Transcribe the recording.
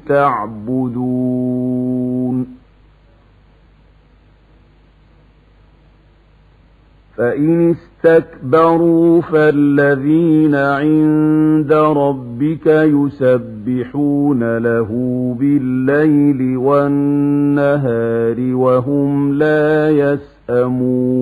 تعبدون فإن استكبروا فالذين عند ربك يسبحون له بالليل والنهار وهم لا يسأمون